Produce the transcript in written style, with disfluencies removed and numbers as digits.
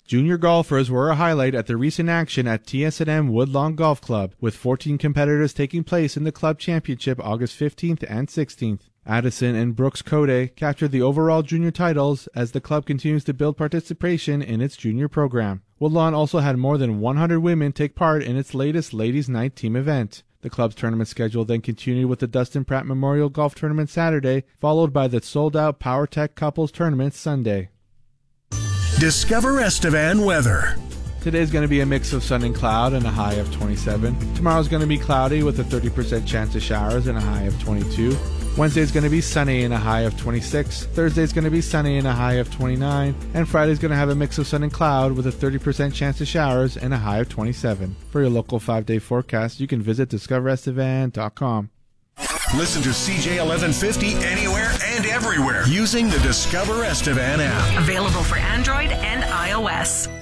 Junior golfers were a highlight at the recent action at TS&M Woodlawn Golf Club, with 14 competitors taking place in the club championship August 15th and 16th. Addison and Brooks Code captured the overall junior titles as the club continues to build participation in its junior program. Woodlawn also had more than 100 women take part in its latest Ladies' Night team event. The club's tournament schedule then continued with the Dustin Pratt Memorial Golf Tournament Saturday, followed by the sold-out PowerTech Couples Tournament Sunday. Discover Estevan weather. Today's going to be a mix of sun and cloud and a high of 27. Tomorrow's going to be cloudy with a 30% chance of showers and a high of 22. Wednesday's going to be sunny and a high of 26. Thursday's going to be sunny and a high of 29. And Friday's going to have a mix of sun and cloud with a 30% chance of showers and a high of 27. For your local 5-day forecast, you can visit discoverestevan.com. Listen to CJ 1150 anywhere and everywhere using the Discover Estevan app. Available for Android and iOS.